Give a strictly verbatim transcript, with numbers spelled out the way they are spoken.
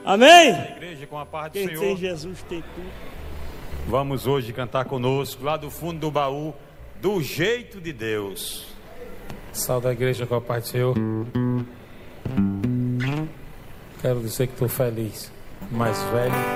Amém? A igreja com a paz do Quem Senhor. tem Jesus tem tudo. Vamos hoje cantar conosco, lá do fundo do baú, do jeito de Deus. Salve a igreja com a paz do Senhor. Quero dizer que estou feliz. Mais velho